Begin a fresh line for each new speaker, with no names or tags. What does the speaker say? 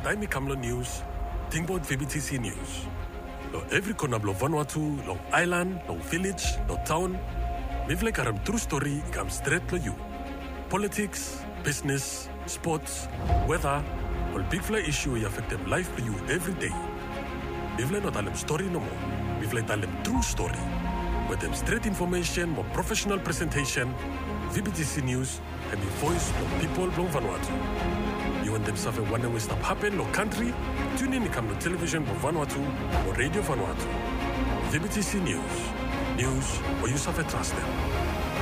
Taimi Kamlo News, Tingbo VBTC News. Lo every corner blo Vanuatu, long island, long village, long town. Mivle karam true story ikam straight lo you. Politics, business, sports, weather, all big fly issue you affect them life for you every day. Mivle not alem story no more. Mivle alem true story. With them straight information, more professional presentation, VBTC News, and the voice of people from Vanuatu. You want them suffer one way stop happen no country? Tune in to come to television for Vanuatu or radio Vanuatu. VBTC News. News where you suffer trust them.